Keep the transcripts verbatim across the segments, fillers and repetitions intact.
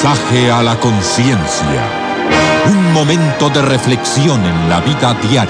Mensaje a la conciencia. Un momento de reflexión en la vida diaria.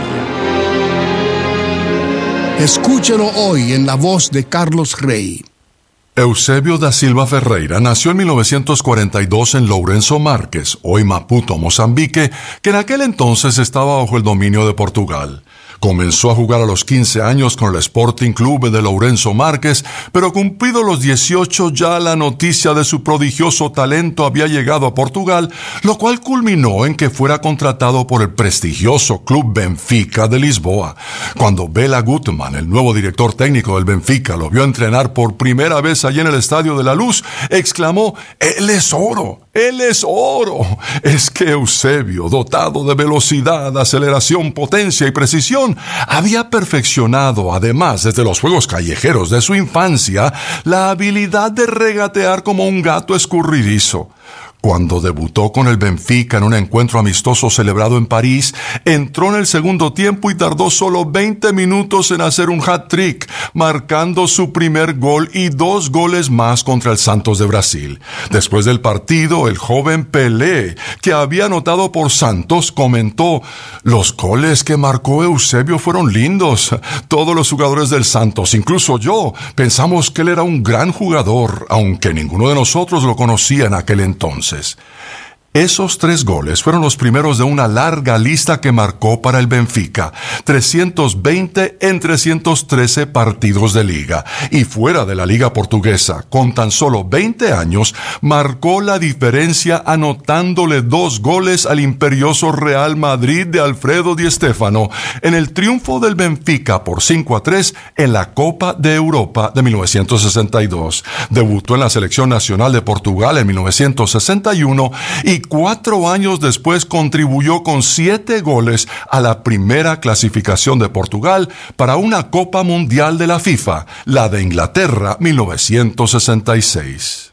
Escúchelo hoy en la voz de Carlos Rey. Eusebio da Silva Ferreira nació en mil novecientos cuarenta y dos en Lourenço Marques, hoy Maputo, Mozambique, que en aquel entonces estaba bajo el dominio de Portugal. Comenzó a jugar a los quince años con el Sporting Clube de Lourenço Marques, pero cumplidos los dieciocho ya la noticia de su prodigioso talento había llegado a Portugal, lo cual culminó en que fuera contratado por el prestigioso club Benfica de Lisboa. Cuando Bela Gutmann, el nuevo director técnico del Benfica, lo vio entrenar por primera vez allí en el Estadio de la Luz, exclamó: ¡Él es oro! ¡Él es oro! Es que Eusebio, dotado de velocidad, aceleración, potencia y precisión, había perfeccionado, además, desde los juegos callejeros de su infancia, la habilidad de regatear como un gato escurridizo. Cuando debutó con el Benfica en un encuentro amistoso celebrado en París, entró en el segundo tiempo y tardó solo veinte minutos en hacer un hat-trick, marcando su primer gol y dos goles más contra el Santos de Brasil. Después del partido, el joven Pelé, que había anotado por Santos, comentó: «Los goles que marcó Eusebio fueron lindos. Todos los jugadores del Santos, incluso yo, pensamos que él era un gran jugador, aunque ninguno de nosotros lo conocía en aquel entonces». Esos tres goles fueron los primeros de una larga lista que marcó para el Benfica, trescientos veinte en trescientos trece partidos de liga. Y fuera de la liga portuguesa, con tan solo veinte años, marcó la diferencia anotándole dos goles al imperioso Real Madrid de Alfredo Di Stéfano en el triunfo del Benfica por cinco a tres en la Copa de Europa de mil novecientos sesenta y dos. Debutó en la selección nacional de Portugal en mil novecientos sesenta y uno y cuatro años después contribuyó con siete goles a la primera clasificación de Portugal para una Copa Mundial de la FIFA, la de Inglaterra mil novecientos sesenta y seis.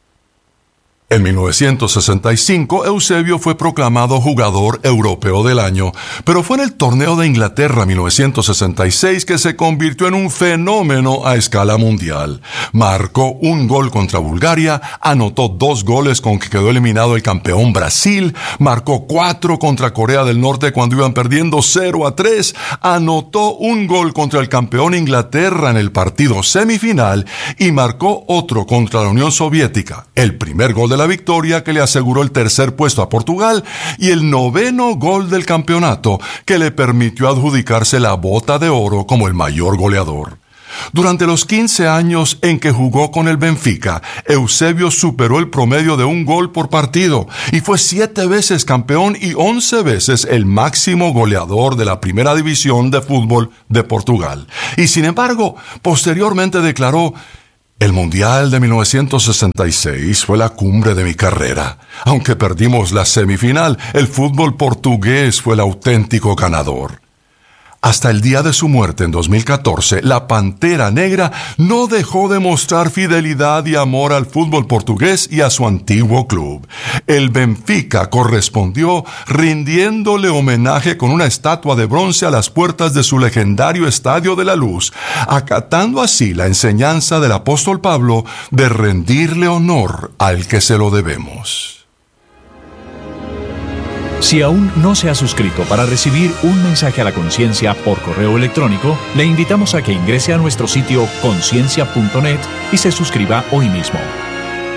En mil novecientos sesenta y cinco, Eusebio fue proclamado jugador europeo del año, pero fue en el torneo de Inglaterra mil novecientos sesenta y seis que se convirtió en un fenómeno a escala mundial. Marcó un gol contra Bulgaria, anotó dos goles con que quedó eliminado el campeón Brasil, marcó cuatro contra Corea del Norte cuando iban perdiendo cero a tres, anotó un gol contra el campeón Inglaterra en el partido semifinal y marcó otro contra la Unión Soviética, el primer gol de la victoria que le aseguró el tercer puesto a Portugal y el noveno gol del campeonato que le permitió adjudicarse la bota de oro como el mayor goleador. Durante los quince años en que jugó con el Benfica, Eusebio superó el promedio de un gol por partido y fue siete veces campeón y once veces el máximo goleador de la primera división de fútbol de Portugal. Y sin embargo, posteriormente declaró: «El Mundial de mil novecientos sesenta y seis fue la cumbre de mi carrera. Aunque perdimos la semifinal, el fútbol portugués fue el auténtico ganador». Hasta el día de su muerte en dos mil catorce, la Pantera Negra no dejó de mostrar fidelidad y amor al fútbol portugués y a su antiguo club. El Benfica correspondió rindiéndole homenaje con una estatua de bronce a las puertas de su legendario Estadio de la Luz, acatando así la enseñanza del apóstol Pablo de rendirle honor al que se lo debemos. Si aún no se ha suscrito para recibir un mensaje a la conciencia por correo electrónico, le invitamos a que ingrese a nuestro sitio conciencia punto net y se suscriba hoy mismo.